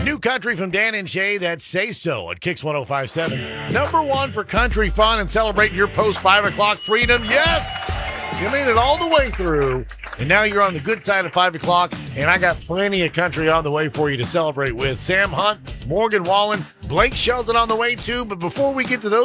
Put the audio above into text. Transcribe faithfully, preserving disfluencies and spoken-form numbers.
New country from Dan and Shay, that Say So at Kicks one oh five point seven. Number one for country fun and celebrating your post five o'clock freedom. Yes! You made it all the way through, and now you're on the good side of five o'clock, and I got plenty of country on the way for you to celebrate with. Sam Hunt, Morgan Wallen, Blake Shelton on the way too, but before we get to those